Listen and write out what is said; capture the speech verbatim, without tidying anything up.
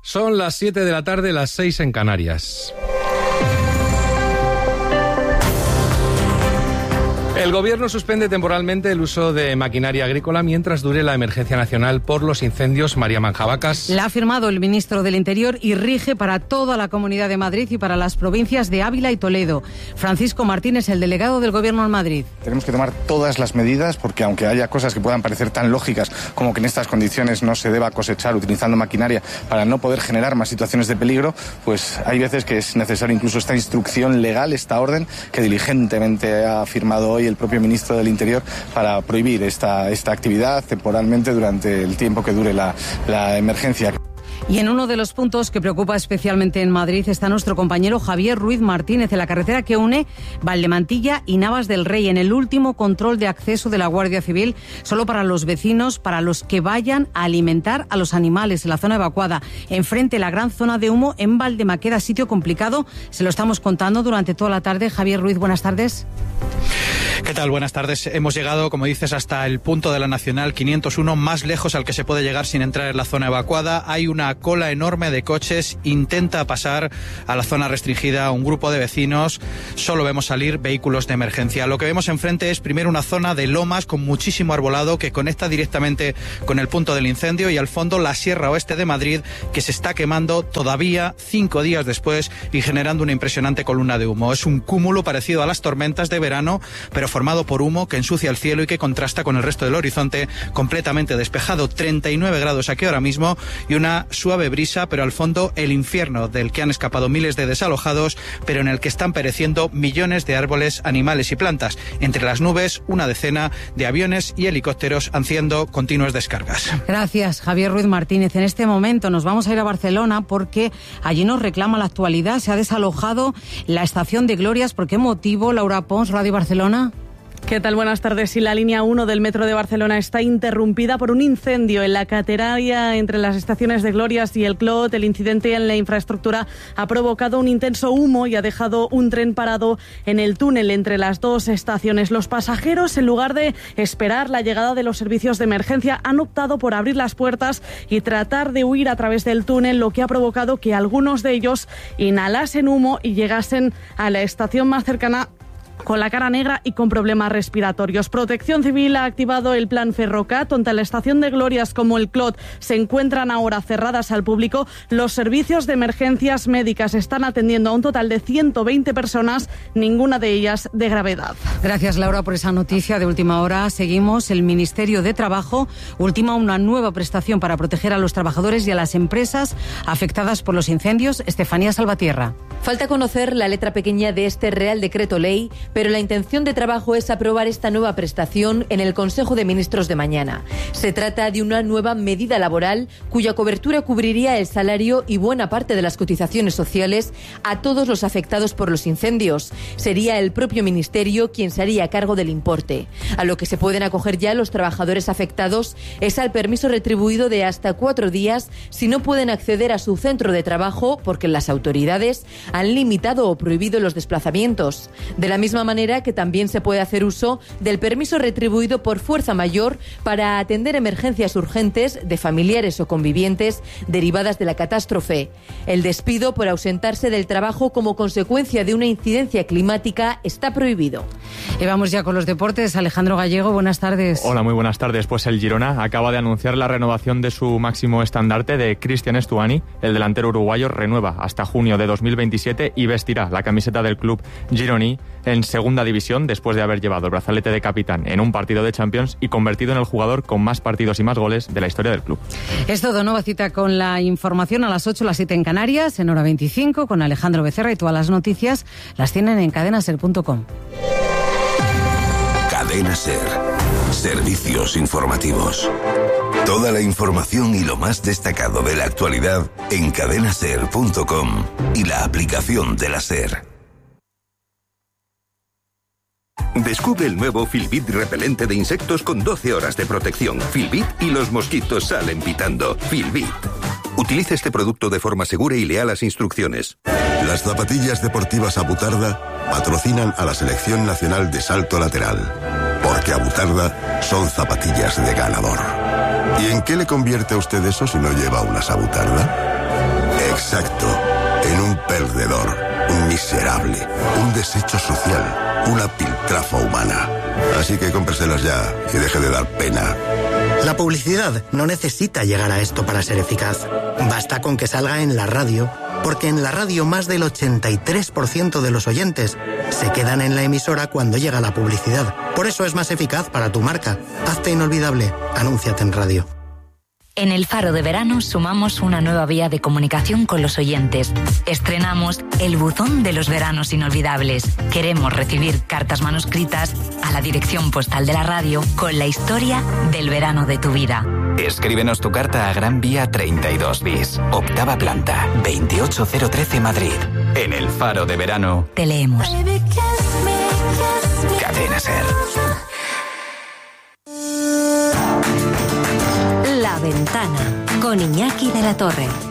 Son las siete de la tarde, las seis en Canarias. El Gobierno suspende temporalmente el uso de maquinaria agrícola mientras dure la emergencia nacional por los incendios. María Manjabacas. La ha firmado el ministro del Interior y rige para toda la Comunidad de Madrid y para las provincias de Ávila y Toledo. Francisco Martínez, el delegado del Gobierno en Madrid. Tenemos que tomar todas las medidas porque aunque haya cosas que puedan parecer tan lógicas como que en estas condiciones no se deba cosechar utilizando maquinaria para no poder generar más situaciones de peligro, pues hay veces que es necesario incluso esta instrucción legal, esta orden que diligentemente ha firmado hoy el propio ministro del Interior para prohibir esta, esta actividad temporalmente durante el tiempo que dure la, la emergencia. Y en uno de los puntos que preocupa especialmente en Madrid está nuestro compañero Javier Ruiz Martínez, en la carretera que une Valdemantilla y Navas del Rey, en el último control de acceso de la Guardia Civil, solo para los vecinos, para los que vayan a alimentar a los animales en la zona evacuada. Enfrente la gran zona de humo en Valdemaqueda, sitio complicado. Se lo estamos contando durante toda la tarde. Javier Ruiz, buenas tardes. ¿Qué tal? Buenas tardes. Hemos llegado, como dices, hasta el punto de la Nacional quinientos uno, más lejos al que se puede llegar sin entrar en la zona evacuada. Hay una cola enorme de coches, intenta pasar a la zona restringida un grupo de vecinos, solo vemos salir vehículos de emergencia. Lo que vemos enfrente es primero una zona de lomas con muchísimo arbolado que conecta directamente con el punto del incendio y al fondo la Sierra Oeste de Madrid, que se está quemando todavía cinco días después y generando una impresionante columna de humo. Es un cúmulo parecido a las tormentas de verano, pero formado por humo que ensucia el cielo y que contrasta con el resto del horizonte completamente despejado. treinta y nueve grados aquí ahora mismo y una suave brisa, pero al fondo el infierno del que han escapado miles de desalojados, pero en el que están pereciendo millones de árboles, animales y plantas. Entre las nubes, una decena de aviones y helicópteros haciendo continuas descargas. Gracias, Javier Ruiz Martínez. En este momento nos vamos a ir a Barcelona porque allí nos reclama la actualidad. Se ha desalojado la estación de Glorias. ¿Por qué motivo, Laura Pons, Radio Barcelona? ¿Qué tal? Buenas tardes. Y la línea uno del metro de Barcelona está interrumpida por un incendio en la catenaria entre las estaciones de Glorias y el Clot. El incidente en la infraestructura ha provocado un intenso humo y ha dejado un tren parado en el túnel entre las dos estaciones. Los pasajeros, en lugar de esperar la llegada de los servicios de emergencia, han optado por abrir las puertas y tratar de huir a través del túnel, lo que ha provocado que algunos de ellos inhalasen humo y llegasen a la estación más cercana con la cara negra y con problemas respiratorios. Protección Civil ha activado el plan Ferrocat. Tanto la estación de Glorias como el Clot se encuentran ahora cerradas al público. Los servicios de emergencias médicas están atendiendo a un total de ciento veinte personas, ninguna de ellas de gravedad. Gracias, Laura, por esa noticia de última hora. Seguimos. El Ministerio de Trabajo ultima una nueva prestación para proteger a los trabajadores y a las empresas afectadas por los incendios. Estefanía Salvatierra. Falta conocer la letra pequeña de este Real Decreto Ley, pero la intención de trabajo es aprobar esta nueva prestación en el Consejo de Ministros de mañana. Se trata de una nueva medida laboral cuya cobertura cubriría el salario y buena parte de las cotizaciones sociales a todos los afectados por los incendios. Sería el propio Ministerio quien se haría cargo del importe. A lo que se pueden acoger ya los trabajadores afectados es al permiso retribuido de hasta cuatro días si no pueden acceder a su centro de trabajo porque las autoridades han limitado o prohibido los desplazamientos. De la misma manera que también se puede hacer uso del permiso retribuido por fuerza mayor para atender emergencias urgentes de familiares o convivientes derivadas de la catástrofe. El despido por ausentarse del trabajo como consecuencia de una incidencia climática está prohibido. Y vamos ya con los deportes. Alejandro Gallego, buenas tardes. Hola, muy buenas tardes. Pues el Girona acaba de anunciar la renovación de su máximo estandarte, de Cristian Estuani. El delantero uruguayo renueva hasta junio de dos mil veintisiete y vestirá la camiseta del club gironí en segunda división después de haber llevado el brazalete de capitán en un partido de Champions y convertido en el jugador con más partidos y más goles de la historia del club. Es todo. Nueva cita con la información a las ocho, las siete en Canarias, en hora veinticinco, con Alejandro Becerra, y todas las noticias las tienen en cadena ser punto com. Cadena Ser. Servicios informativos. Toda la información y lo más destacado de la actualidad en cadena ser punto com y la aplicación de la SER. Descubre el nuevo Filbit repelente de insectos con doce horas de protección. Filbit y los mosquitos salen pitando. Filbit. Utilice este producto de forma segura y lea las instrucciones. Las zapatillas deportivas Abutarda patrocinan a la Selección Nacional de Salto Lateral. Porque Abutarda son zapatillas de ganador. ¿Y en qué le convierte a usted eso si no lleva unas Abutarda? Exacto. En un perdedor, un miserable, un desecho social, una piltrafa humana. Así que cómpreselas ya y deje de dar pena. La publicidad no necesita llegar a esto para ser eficaz. Basta con que salga en la radio, porque en la radio más del ochenta y tres por ciento de los oyentes se quedan en la emisora cuando llega la publicidad. Por eso es más eficaz para tu marca. Hazte inolvidable. Anúnciate en radio. En El Faro de Verano sumamos una nueva vía de comunicación con los oyentes. Estrenamos el buzón de los veranos inolvidables. Queremos recibir cartas manuscritas a la dirección postal de la radio con la historia del verano de tu vida. Escríbenos tu carta a Gran Vía treinta y dos bis, octava planta, veintiocho cero trece Madrid. En El Faro de Verano te leemos. Cadena Ser. La Ventana con Iñaki de la Torre.